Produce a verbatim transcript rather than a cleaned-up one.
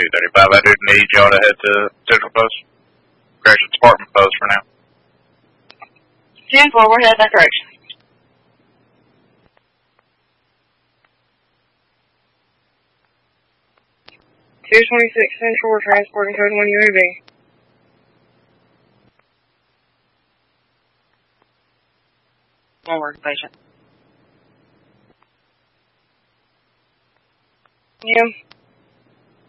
thirty-five, I do need y'all to head to Central Post. Correction, Department Post for now. ten four, we're headed that direction. two twenty-six Central, we're transporting code one U A V. One word, patient. Yeah.